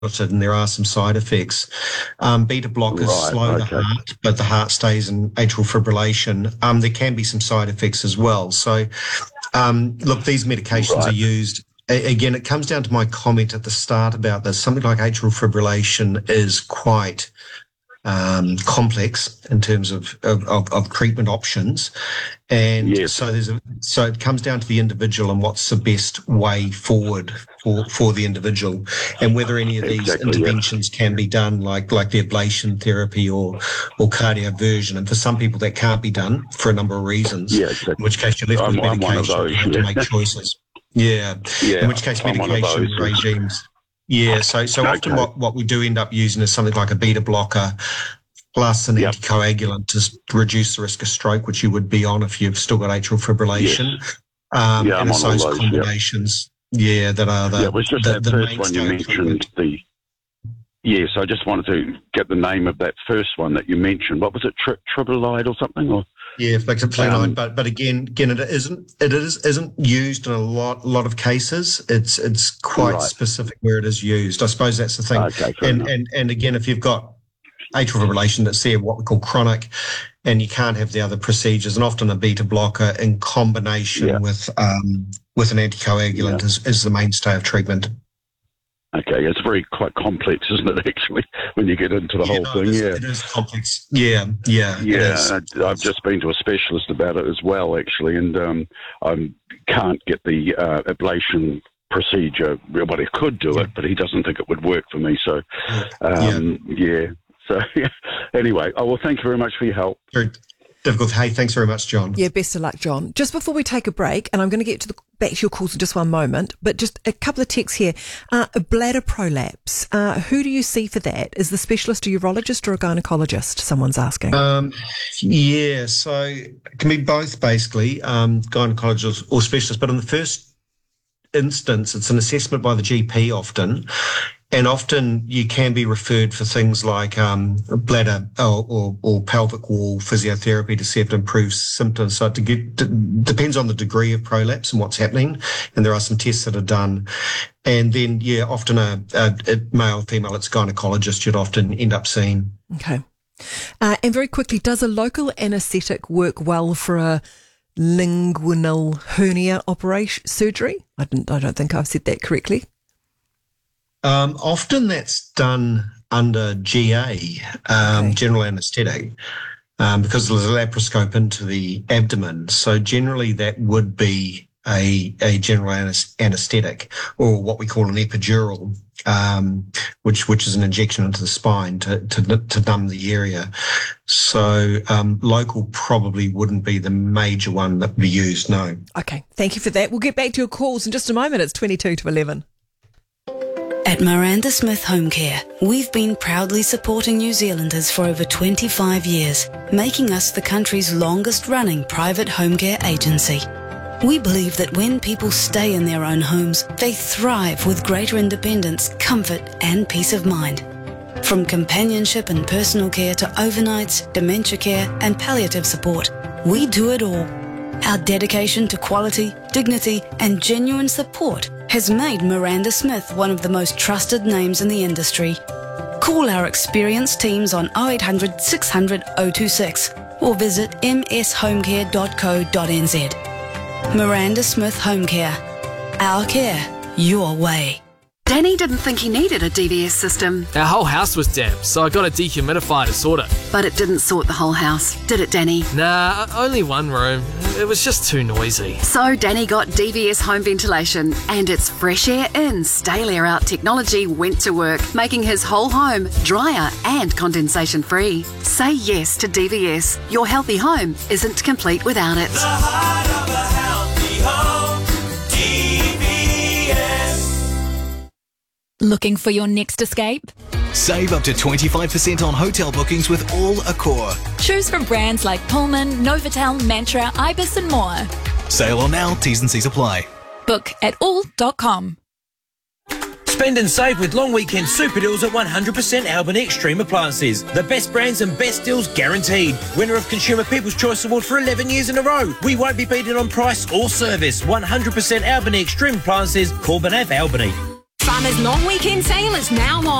and there are some side effects. Beta blockers slow the heart, but the heart stays in atrial fibrillation. There can be some side effects as well. So, look, these medications are used. Again, it comes down to my comment at the start about this. Something like atrial fibrillation is quite complex in terms of treatment options, and so it comes down to the individual and what's the best way forward for the individual, and whether any of these interventions can be done, like the ablation therapy or cardioversion. And for some people that can't be done for a number of reasons. In which case you're left with medication. You have to make choices. In which case medication regimes. So often what we do end up using is something like a beta blocker plus an anticoagulant to reduce the risk of stroke, which you would be on if you've still got atrial fibrillation. And it's those combinations that are the it was just that first one you mentioned. I just wanted to get the name of that first one that you mentioned. What was it, tribolide or something? Or Flexibilide, but again, it isn't used in a lot of cases. It's quite specific where it is used. I suppose that's the thing. And again, if you've got atrial fibrillation that's there, what we call chronic, and you can't have the other procedures, and often a beta blocker in combination with an anticoagulant is the mainstay of treatment. Okay, it's quite complex, isn't it, actually, when you get into the whole thing? It is complex. I've just been to a specialist about it as well, actually, and I can't get the ablation procedure. Well, he could do it, but he doesn't think it would work for me. So, So, anyway, well, thank you very much for your help. Very difficult. Hey, thanks very much, John. Yeah, best of luck, John. Just before we take a break, and I'm going to get back to your calls in just one moment, but just a couple of texts here. A bladder prolapse. Who do you see for that? Is the specialist a urologist or a gynecologist? Someone's asking. So it can be both, basically, gynecologist or specialist. But in the first instance, it's an assessment by the GP often. And often you can be referred for things like bladder or pelvic wall physiotherapy to see if it improves symptoms. So it depends on the degree of prolapse and what's happening. And there are some tests that are done. And then, often a male, female, it's gynecologist you'd often end up seeing. Okay. And very quickly, does a local anaesthetic work well for a linguinal hernia surgery? I don't think I've said that correctly. Often that's done under GA, general anaesthetic, because there's a laparoscope into the abdomen. So generally that would be a general anaesthetic, or what we call an epidural, which is an injection into the spine to numb the area. So local probably wouldn't be the major one that would be used, no. Okay, thank you for that. We'll get back to your calls in just a moment. It's 22 to 11. At Miranda Smith Home Care, we've been proudly supporting New Zealanders for over 25 years, making us the country's longest-running private home care agency. We believe that when people stay in their own homes, they thrive with greater independence, comfort and peace of mind. From companionship and personal care to overnights, dementia care and palliative support, we do it all. Our dedication to quality, dignity and genuine support has made Miranda Smith one of the most trusted names in the industry. Call our experienced teams on 0800 600 026 or visit mshomecare.co.nz. Miranda Smith Home Care. Our care, your way. Danny didn't think he needed a DVS system. Our whole house was damp, so I got a dehumidifier to sort it. But it didn't sort the whole house, did it, Danny? Nah, only one room. It was just too noisy. So Danny got DVS home ventilation, and its fresh air in, stale air out technology went to work, making his whole home drier and condensation free. Say yes to DVS. Your healthy home isn't complete without it. The heart of a healthy home, DVS. Looking for your next escape? Save up to 25% on hotel bookings with All Accor. Choose from brands like Pullman, Novotel, Mantra, Ibis and more. Sail on now, T's and C's apply. Book at all.com. Spend and save with long weekend super deals at 100% Albany Extreme Appliances. The best brands and best deals guaranteed. Winner of Consumer People's Choice Award for 11 years in a row. We won't be beaten on price or service. 100% Albany Extreme Appliances, Corbin Ave, Albany. Farmers' long weekend sale is now on.